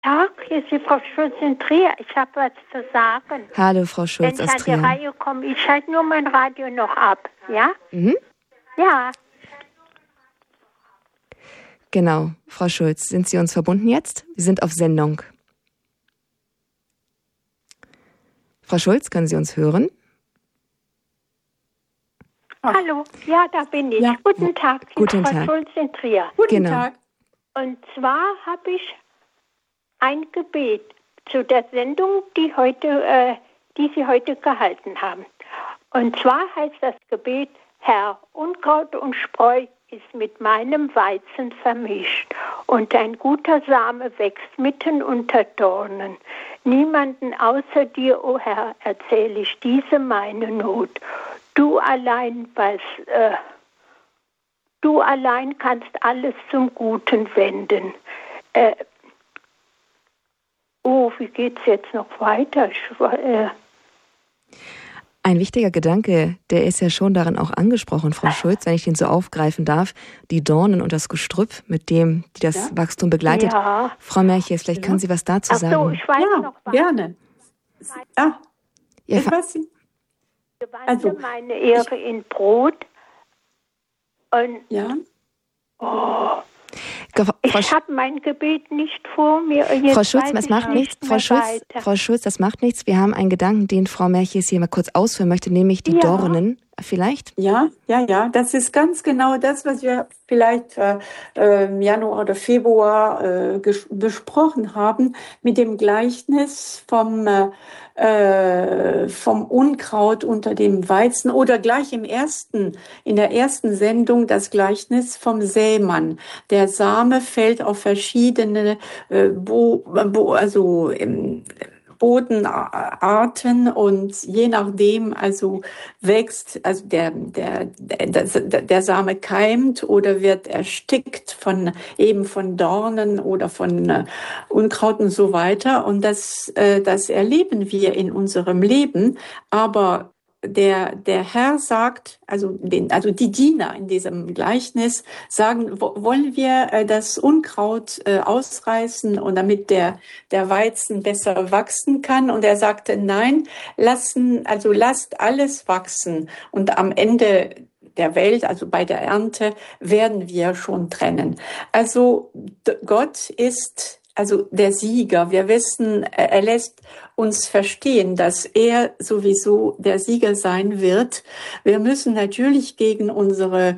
Tag, hier ist die Frau Schulz in Trier. Ich habe was zu sagen. Hallo, Frau Schulz Wenn aus ich an die Trier. Reihe komme, ich schalte nur mein Radio noch ab, ja? Mhm. Ja. Genau, Frau Schulz, sind Sie uns verbunden jetzt? Sie sind auf Sendung. Frau Schulz, können Sie uns hören? Hallo, ja, da bin ich. Ja. Guten Tag, hier Guten ist Frau Tag. Schulz in Trier. Guten Genau. Tag. Und zwar habe ich ein Gebet zu der Sendung, die Sie heute gehalten haben. Und zwar heißt das Gebet: Herr, Unkraut und Spreu ist mit meinem Weizen vermischt, und ein guter Same wächst mitten unter Dornen. Niemanden außer dir, o Herr, erzähle ich diese meine Not. Du allein kannst alles zum Guten wenden. Wie geht's jetzt noch weiter? Ein wichtiger Gedanke, der ist ja schon darin auch angesprochen, Frau Schulz, wenn ich den so aufgreifen darf, die Dornen und das Gestrüpp, mit dem die das Wachstum begleitet. Ja. Frau Merches, vielleicht können Sie was dazu Ach so, sagen. ich weiß Ja, noch was. gerne. Ja, Ja, ich weiß nicht. Ich wandle Also, meine Ehre in Brot. Und Ja, ich habe mein Gebet nicht vor mir. Jetzt Frau Schulz, weiß das ich macht nicht nichts. mehr weiter. Frau Schulz, das macht nichts. Wir haben einen Gedanken, den Frau Merches hier mal kurz ausführen möchte, nämlich die Ja. Dornen. Vielleicht? ja. Das ist ganz genau das, was wir vielleicht im Januar oder Februar besprochen haben mit dem Gleichnis vom Unkraut unter dem Weizen, oder gleich in der ersten Sendung das Gleichnis vom Sämann. Der Same fällt auf verschiedene Bodenarten, und je nachdem also wächst, also der Same keimt oder wird erstickt von Dornen oder von Unkraut und so weiter. Und das erleben wir in unserem Leben. Aber der Herr sagt, also die Diener in diesem Gleichnis sagen, wollen wir das Unkraut ausreißen, und damit der Weizen besser wachsen kann? Und er sagte, nein, lasst alles wachsen, und am Ende der Welt, also bei der Ernte, werden wir schon trennen. Also Gott ist also der Sieger. Wir wissen, er lässt uns verstehen, dass er sowieso der Sieger sein wird. Wir müssen natürlich gegen unsere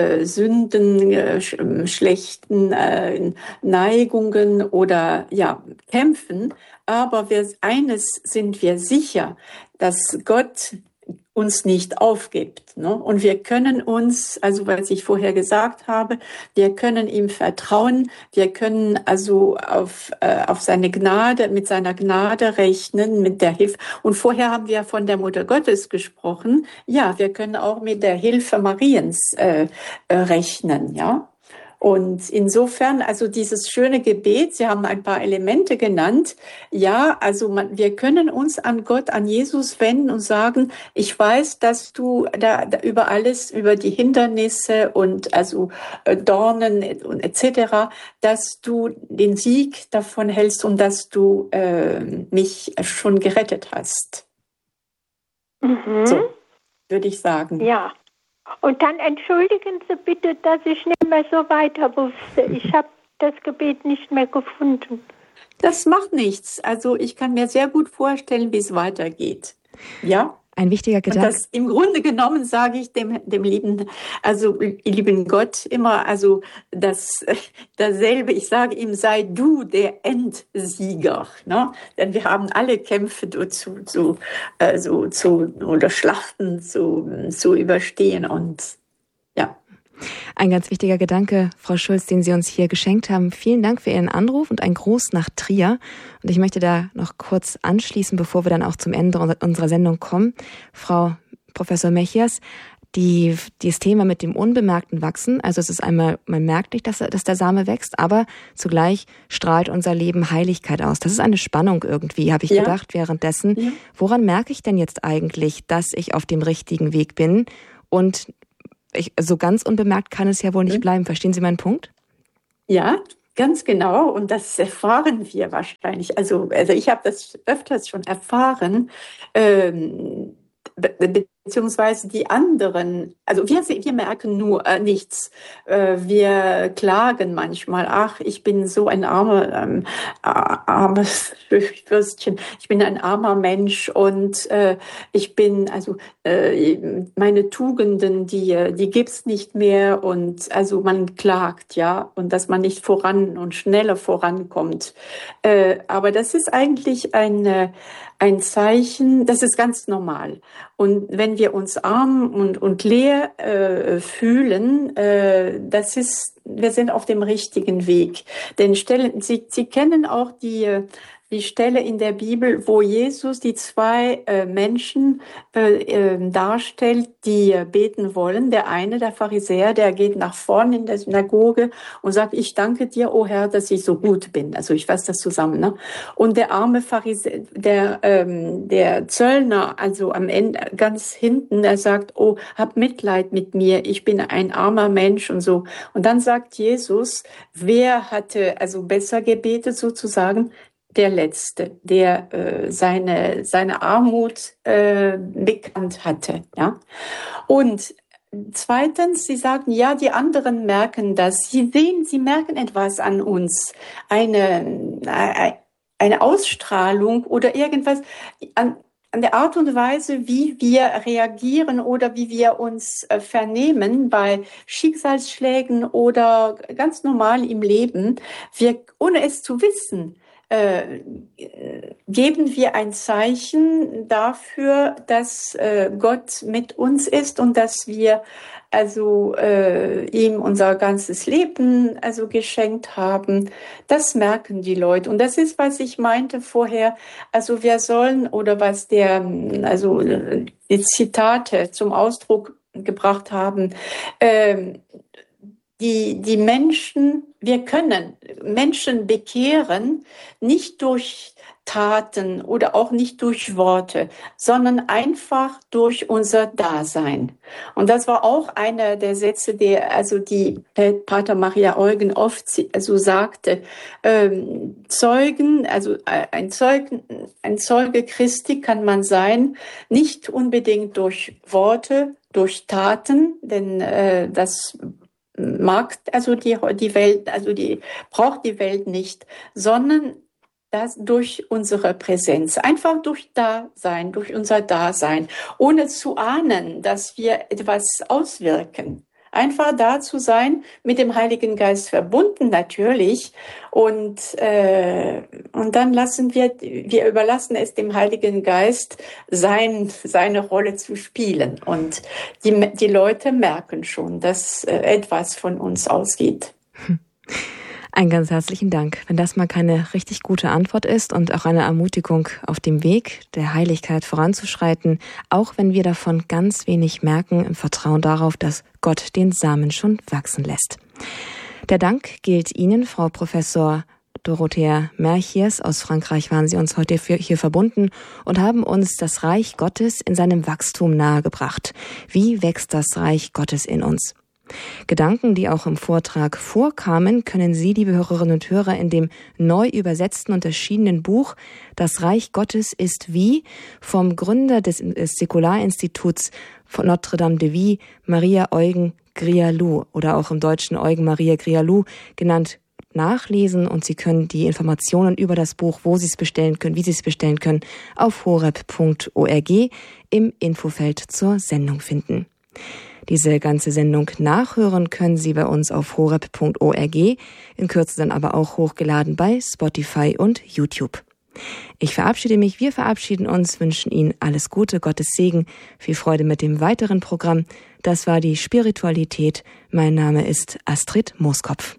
Sünden, schlechten Neigungen oder kämpfen. Aber eines sind wir sicher, dass Gott uns nicht aufgibt, ne? Und wir können uns, also was ich vorher gesagt habe, wir können ihm vertrauen, wir können also auf seine Gnade, mit seiner Gnade rechnen, mit der Hilfe. Und vorher haben wir von der Mutter Gottes gesprochen. Ja, wir können auch mit der Hilfe Mariens rechnen, ja. Und insofern, also dieses schöne Gebet, Sie haben ein paar Elemente genannt. Ja, also wir können uns an Gott, an Jesus wenden und sagen, ich weiß, dass du da über alles, über die Hindernisse und also Dornen und etc., dass du den Sieg davon hältst und dass du mich schon gerettet hast. Mhm. So, würde ich sagen. Ja. Und dann entschuldigen Sie bitte, dass ich nicht mehr so weiter wusste. Ich habe das Gebet nicht mehr gefunden. Das macht nichts. Also ich kann mir sehr gut vorstellen, wie es weitergeht. Ja. Ein wichtiger Gedanke. Und das im Grunde genommen sage ich dem lieben Gott immer, also dasselbe. Ich sage ihm, sei du der Endsieger, ne? Denn wir haben alle Kämpfe oder Schlachten zu überstehen, und ja. Ein ganz wichtiger Gedanke, Frau Schulz, den Sie uns hier geschenkt haben. Vielen Dank für Ihren Anruf und einen Gruß nach Trier. Und ich möchte da noch kurz anschließen, bevor wir dann auch zum Ende unserer Sendung kommen. Frau Professor Merches, das Thema mit dem unbemerkten Wachsen, also es ist einmal, man merkt nicht, dass der Same wächst, aber zugleich strahlt unser Leben Heiligkeit aus. Das ist eine Spannung irgendwie, habe ich gedacht währenddessen. Ja. Woran merke ich denn jetzt eigentlich, dass ich auf dem richtigen Weg bin? Und so ganz unbemerkt kann es ja wohl nicht bleiben. Verstehen Sie meinen Punkt? Ja, Ganz genau, und das erfahren wir wahrscheinlich. Also ich habe das öfters schon erfahren, beziehungsweise die anderen, also wir merken nur nichts. Wir klagen manchmal, ach, ich bin so ein armes Würstchen, ich bin ein armer Mensch und ich bin, meine Tugenden, die gibt's nicht mehr, und also man klagt, ja, und dass man nicht voran und schneller vorankommt. Aber das ist eigentlich ein Zeichen, das ist ganz normal. Und wenn wir uns arm und leer fühlen, wir sind auf dem richtigen Weg. Denn Sie kennen auch die Stelle in der Bibel, wo Jesus die zwei Menschen darstellt, die beten wollen. Der eine, der Pharisäer, der geht nach vorne in der Synagoge und sagt, ich danke dir, o Herr, dass ich so gut bin. Also ich fasse das zusammen, ne? Und der arme Pharisäer, der Zöllner, also am Ende, ganz hinten, er sagt, oh, hab Mitleid mit mir, ich bin ein armer Mensch und so. Und dann sagt Jesus, wer hatte also besser gebetet sozusagen? Der Letzte, der seine Armut bekannt hatte, ja. Und zweitens, Sie sagten, ja, die anderen merken das. Sie merken etwas an uns, eine Ausstrahlung oder irgendwas an der Art und Weise, wie wir reagieren oder wie wir uns vernehmen bei Schicksalsschlägen oder ganz normal im Leben. Ohne es zu wissen, geben wir ein Zeichen dafür, dass Gott mit uns ist und dass wir also ihm unser ganzes Leben also geschenkt haben. Das merken die Leute. Und das ist, was ich meinte vorher. Also wir sollen, oder was die Zitate zum Ausdruck gebracht haben, die Menschen, wir können Menschen bekehren, nicht durch Taten oder auch nicht durch Worte, sondern einfach durch unser Dasein. Und das war auch einer der Sätze, die Pater Maria Eugen oft sagte, Zeugen, also ein Zeuge Christi kann man sein, nicht unbedingt durch Worte, durch Taten, denn das mag also die Welt, also die braucht die Welt nicht, sondern das durch unsere Präsenz, einfach durch Dasein, durch unser Dasein, ohne zu ahnen, dass wir etwas auswirken. Einfach da zu sein, mit dem Heiligen Geist verbunden natürlich, und dann wir überlassen es dem Heiligen Geist, seine Rolle zu spielen, und die Leute merken schon, dass etwas von uns ausgeht. Einen ganz herzlichen Dank. Wenn das mal keine richtig gute Antwort ist und auch eine Ermutigung auf dem Weg der Heiligkeit voranzuschreiten, auch wenn wir davon ganz wenig merken, im Vertrauen darauf, dass Gott den Samen schon wachsen lässt. Der Dank gilt Ihnen, Frau Professor Dorothea Merchies. Aus Frankreich waren Sie uns heute hier verbunden und haben uns das Reich Gottes in seinem Wachstum nahegebracht. Wie wächst das Reich Gottes in uns? Gedanken, die auch im Vortrag vorkamen, können Sie, liebe Hörerinnen und Hörer, in dem neu übersetzten und erschienenen Buch Das Reich Gottes ist wie vom Gründer des Säkularinstituts von Notre-Dame de Vie, Maria Eugen Grialou, oder auch im Deutschen Eugen Maria Grialou genannt, nachlesen, und Sie können die Informationen über das Buch, wo Sie es bestellen können, wie Sie es bestellen können, auf horeb.org im Infofeld zur Sendung finden. Diese ganze Sendung nachhören können Sie bei uns auf horeb.org, in Kürze dann aber auch hochgeladen bei Spotify und YouTube. Ich verabschiede mich, wir verabschieden uns, wünschen Ihnen alles Gute, Gottes Segen, viel Freude mit dem weiteren Programm. Das war die Spiritualität. Mein Name ist Astrid Mooskopf.